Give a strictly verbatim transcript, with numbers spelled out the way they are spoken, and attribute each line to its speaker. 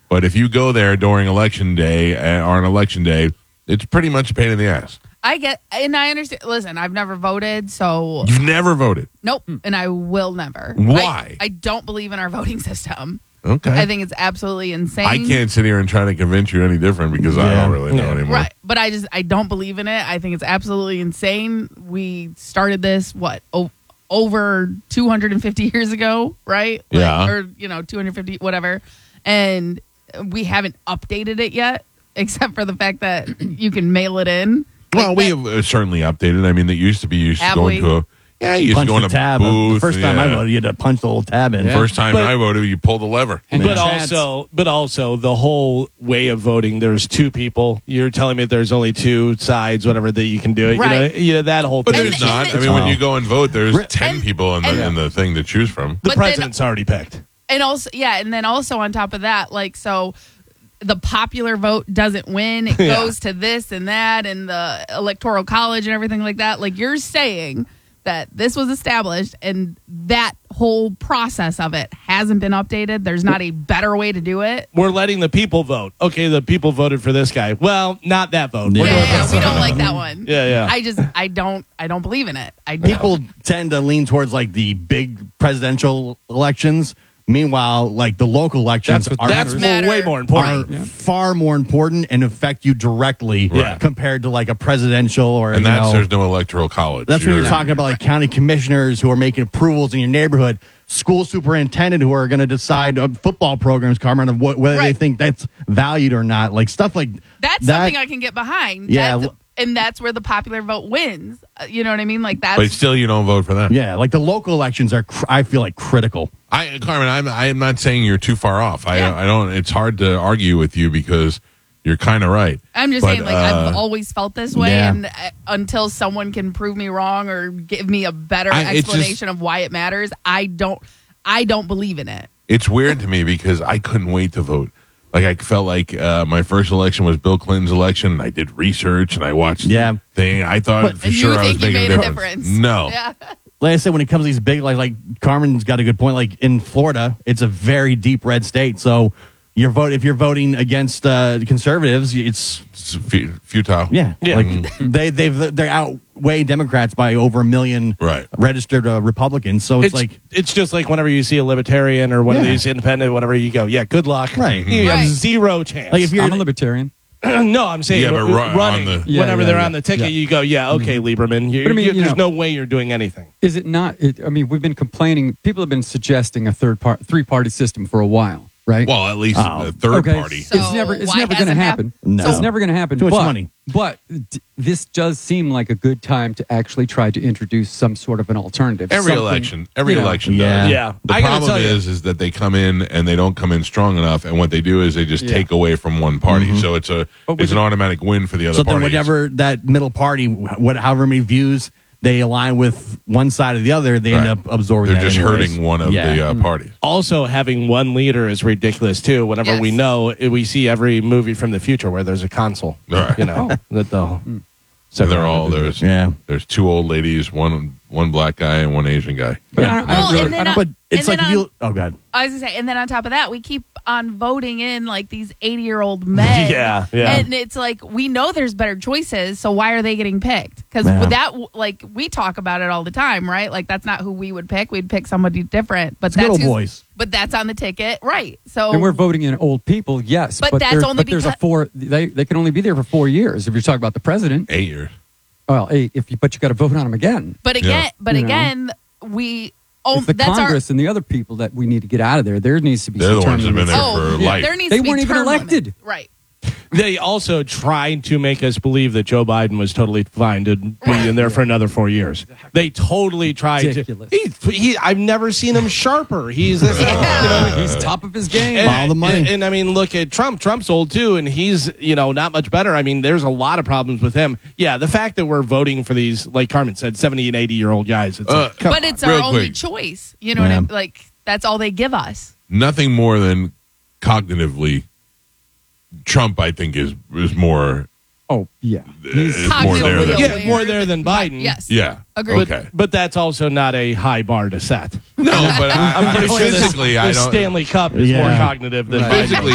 Speaker 1: But if you go there during election day uh, or on election day, it's pretty much a pain in the ass.
Speaker 2: I get, and I understand. Listen, I've never voted, so
Speaker 1: You've never voted.
Speaker 2: nope, and I will never.
Speaker 1: Why?
Speaker 2: I, I don't believe in our voting system.
Speaker 1: Okay.
Speaker 2: I think it's absolutely insane.
Speaker 1: I can't sit here and try to convince you any different because I
Speaker 3: Yeah.
Speaker 1: don't really know
Speaker 3: Yeah.
Speaker 1: anymore.
Speaker 2: Right, but I just I don't believe in it. I think it's absolutely insane. We started this what o- over two hundred fifty years ago, right? Like,
Speaker 1: Yeah.
Speaker 2: or you know, two hundred fifty whatever, and we haven't updated it yet, except for the fact that you can mail it in.
Speaker 1: Well,
Speaker 2: Like
Speaker 1: we
Speaker 2: that-
Speaker 1: have uh, certainly updated. I mean, that used to be used to
Speaker 2: Have
Speaker 1: going
Speaker 2: we?
Speaker 1: to a yeah, you used
Speaker 3: Punch
Speaker 1: to go in
Speaker 3: the
Speaker 1: a
Speaker 3: tab.
Speaker 1: booth.
Speaker 3: The first time I
Speaker 1: yeah.
Speaker 3: voted, you had to punch the little tab in.
Speaker 1: First time
Speaker 4: But-
Speaker 1: I voted, you pull the lever.
Speaker 4: But
Speaker 3: Yeah.
Speaker 4: also, but also, the whole way of voting. There's two people. You're telling me there's only two sides, whatever that you can do it.
Speaker 2: Right.
Speaker 4: You know, yeah, that whole
Speaker 1: But
Speaker 4: thing.
Speaker 1: there's
Speaker 2: And-
Speaker 1: not.
Speaker 2: and-
Speaker 1: I mean, when
Speaker 3: Oh.
Speaker 1: you go and vote, there's
Speaker 3: Re-
Speaker 1: ten
Speaker 2: and-
Speaker 1: people in the
Speaker 2: and-
Speaker 1: in the thing to choose from.
Speaker 4: the
Speaker 2: But then-
Speaker 4: president's already picked.
Speaker 2: And also, yeah, and then also on top of that, like, so the popular vote doesn't win. It
Speaker 4: Yeah.
Speaker 2: goes to this and that and the electoral college and everything like that. Like, you're saying that this was established and that whole process of it hasn't been updated. There's not a better way to do it.
Speaker 4: We're letting the people vote. Okay, the people voted for this guy. Well, not that vote.
Speaker 3: Yeah.
Speaker 4: We're
Speaker 2: Yeah,
Speaker 4: doing
Speaker 2: yeah,
Speaker 4: this.
Speaker 2: we don't like that one.
Speaker 4: Yeah, yeah.
Speaker 2: I just, I don't, I don't believe in it. I don't.
Speaker 3: People tend to lean towards like the big presidential elections. Meanwhile, like the local elections
Speaker 5: That's what
Speaker 3: are,
Speaker 4: That's
Speaker 5: matters.
Speaker 4: more,
Speaker 2: Matter.
Speaker 4: way more
Speaker 3: are
Speaker 4: important.
Speaker 5: Yeah.
Speaker 3: far more important and affect you directly
Speaker 4: Yeah.
Speaker 3: compared to like a presidential or
Speaker 1: and
Speaker 3: you
Speaker 1: that's
Speaker 3: know,
Speaker 1: there's no electoral college.
Speaker 3: that's when
Speaker 1: You're-
Speaker 3: you're talking about like county commissioners who are making approvals in your neighborhood, school superintendent who are going to decide uh, football programs, Carmen, of what, whether they
Speaker 2: Right.
Speaker 3: think that's valued or not. Like stuff like
Speaker 2: That's
Speaker 3: that,
Speaker 2: something I can get behind.
Speaker 3: Yeah,
Speaker 2: That's-
Speaker 3: l-
Speaker 2: and that's where the popular vote wins. Uh, You know what I mean? Like, that's.
Speaker 1: But still, you don't vote for them.
Speaker 3: Yeah, like the local elections are, cr- I feel like critical.
Speaker 1: I, Carmen, I'm I'm not saying you're too far off. I
Speaker 2: Yeah.
Speaker 1: I don't. It's hard to argue with you because you're kind of right.
Speaker 2: I'm just
Speaker 1: But,
Speaker 2: saying, like,
Speaker 1: uh,
Speaker 2: I've always felt this way,
Speaker 3: yeah.
Speaker 2: and uh, until someone can prove me wrong or give me a better
Speaker 1: I- it's
Speaker 2: explanation of why it matters, I don't, I don't believe in it.
Speaker 1: It's weird to me because I couldn't wait to vote. Like I felt like uh, my first election was Bill Clinton's election. And I did research and I watched
Speaker 3: Yeah.
Speaker 1: thing. I thought
Speaker 3: But-
Speaker 1: for
Speaker 2: And
Speaker 1: sure
Speaker 2: you
Speaker 1: I was
Speaker 2: think you
Speaker 1: making
Speaker 2: made
Speaker 1: a
Speaker 2: a
Speaker 1: difference.
Speaker 2: difference?
Speaker 1: No,
Speaker 2: Yeah.
Speaker 3: Like I said, when it comes to these big, like like Carmen's got a good point. Like in Florida, it's a very deep red state. So your vote, if you're voting against uh, conservatives, it's
Speaker 1: it's fu- futile.
Speaker 3: yeah,
Speaker 4: Yeah.
Speaker 3: like they they've they outweigh Democrats by over a million
Speaker 1: Right.
Speaker 3: registered uh, Republicans. So it's,
Speaker 4: It's
Speaker 3: like
Speaker 4: it's just like whenever you see a libertarian or one of
Speaker 3: Yeah.
Speaker 4: these independent, whatever you go, yeah, good luck.
Speaker 3: Right.
Speaker 4: You have
Speaker 2: Right.
Speaker 4: zero chance.
Speaker 3: like if you're
Speaker 5: I'm a libertarian.
Speaker 4: no, I'm saying
Speaker 1: Yeah, but
Speaker 4: uh,
Speaker 1: ru- on
Speaker 4: running.
Speaker 1: the-
Speaker 5: Yeah,
Speaker 4: whenever
Speaker 5: yeah,
Speaker 4: they're
Speaker 5: yeah.
Speaker 4: on the ticket,
Speaker 5: Yeah.
Speaker 4: you go, yeah, okay, Lieberman. You,
Speaker 5: But I mean,
Speaker 4: you-
Speaker 5: you
Speaker 4: there's
Speaker 5: know-
Speaker 4: no way you're doing anything.
Speaker 5: Is it not? It, I mean, we've been complaining. People have been suggesting a third part, three party system for a while, right?
Speaker 1: Well, at least
Speaker 3: Oh.
Speaker 1: a third
Speaker 5: okay,
Speaker 1: party.
Speaker 2: So
Speaker 5: it's never, it's
Speaker 2: why
Speaker 5: never going to
Speaker 2: hasn't
Speaker 5: happen.
Speaker 3: happened? No.
Speaker 5: It's never going to happen.
Speaker 3: Too much
Speaker 5: but,
Speaker 3: money.
Speaker 5: But d- this does seem like a good time to actually try to introduce some sort of an alternative.
Speaker 1: Every
Speaker 5: Something-
Speaker 1: election, every
Speaker 5: you know.
Speaker 1: election.
Speaker 3: Yeah.
Speaker 1: does.
Speaker 4: Yeah.
Speaker 1: The
Speaker 4: I gotta
Speaker 1: problem
Speaker 4: tell you-
Speaker 1: is, is that they come in and they don't come in strong enough, and what they do is they just
Speaker 5: Yeah.
Speaker 1: take away from one party. So it's a
Speaker 5: But with
Speaker 1: it's an
Speaker 5: the-
Speaker 1: automatic win for the other
Speaker 3: so then
Speaker 1: parties.
Speaker 3: whatever that middle party, what however many views they align with one side or the other, they end
Speaker 1: Right.
Speaker 3: up absorbing.
Speaker 1: They're
Speaker 3: that
Speaker 1: just
Speaker 3: anyways.
Speaker 1: hurting one of
Speaker 3: Yeah.
Speaker 1: the uh, parties.
Speaker 4: Also, having one leader is ridiculous too. Whenever
Speaker 2: Yes.
Speaker 4: we know, we see every movie from the future where there's a console.
Speaker 1: Right.
Speaker 4: You know, that the
Speaker 1: So they're all there's
Speaker 3: Yeah.
Speaker 1: there's two old ladies, one one black guy and one Asian guy.
Speaker 5: But I don't- I
Speaker 2: Well,
Speaker 5: don't really-
Speaker 2: and then
Speaker 5: I don't-
Speaker 2: I-
Speaker 3: But it's
Speaker 2: And
Speaker 3: like
Speaker 2: then
Speaker 3: if you.
Speaker 2: on-
Speaker 3: Oh God.
Speaker 2: I was gonna say, and then on top of that, we keep on voting in like these eighty-year-old men.
Speaker 4: Yeah, yeah.
Speaker 2: And it's like we know there's better choices, so why are they getting picked? Because
Speaker 3: Yeah.
Speaker 2: that, like, we talk about it all the time, right? Like that's not who we would pick. We'd pick somebody different. But
Speaker 3: It's good
Speaker 2: that's
Speaker 3: old
Speaker 2: who's-
Speaker 3: boys.
Speaker 2: But that's on the ticket, right? So
Speaker 5: And we're voting in old people, yes.
Speaker 2: But that's
Speaker 5: there's,
Speaker 2: only
Speaker 5: but there's a
Speaker 2: because-
Speaker 5: four. They they can only be there for four years. If you're talking about the president,
Speaker 1: Eight years.
Speaker 5: well, hey, if you but you got to vote on him again.
Speaker 2: But again,
Speaker 1: Yeah.
Speaker 2: but
Speaker 5: You know.
Speaker 2: again, we. Oh,
Speaker 5: It's the
Speaker 2: that's
Speaker 5: Congress and the other people that we need to get out of there. There needs to be
Speaker 1: They're
Speaker 5: some
Speaker 1: the ones
Speaker 5: term
Speaker 1: that have been
Speaker 5: limits.
Speaker 1: there
Speaker 2: our.
Speaker 1: for
Speaker 2: Oh,
Speaker 1: life.
Speaker 2: there needs
Speaker 5: They
Speaker 2: to be
Speaker 5: weren't even
Speaker 2: term
Speaker 5: elected.
Speaker 2: limit. right?
Speaker 4: They also tried to make us believe that Joe Biden was totally fine to be in there for another four years. They totally tried
Speaker 5: Ridiculous.
Speaker 4: to. He, he, I've never seen him sharper. He's this, you know,
Speaker 5: He's top of his game.
Speaker 4: and,
Speaker 3: Follow the money.
Speaker 4: And, and, I mean, look at Trump. Trump's old too, and he's you know not much better. I mean, there's a lot of problems with him. Yeah, the fact that we're voting for these, like Carmen said, seventy and eighty year old guys. It's
Speaker 1: Uh,
Speaker 4: like, come
Speaker 2: But
Speaker 4: on.
Speaker 2: it's our
Speaker 1: Real
Speaker 2: only
Speaker 1: quick.
Speaker 2: choice. You know what
Speaker 3: Yeah.
Speaker 2: I mean? Like that's all they give us.
Speaker 1: Nothing more than cognitively. Trump, I think, is is more
Speaker 5: Oh yeah,
Speaker 1: is
Speaker 5: He's-
Speaker 1: more there.
Speaker 2: Cognitively
Speaker 1: Than,
Speaker 4: yeah,
Speaker 2: aware.
Speaker 4: more there than Biden.
Speaker 2: Yes.
Speaker 1: yeah.
Speaker 2: Agreed.
Speaker 1: Okay.
Speaker 4: But that's also not a high bar to set.
Speaker 1: No, but I,
Speaker 4: I'm
Speaker 1: I,
Speaker 4: pretty sure
Speaker 1: physically,
Speaker 4: the,
Speaker 1: I
Speaker 4: the
Speaker 1: don't.
Speaker 4: Stanley Cup is
Speaker 3: Yeah.
Speaker 4: more cognitive than
Speaker 5: Right.
Speaker 4: Biden.
Speaker 1: Physically,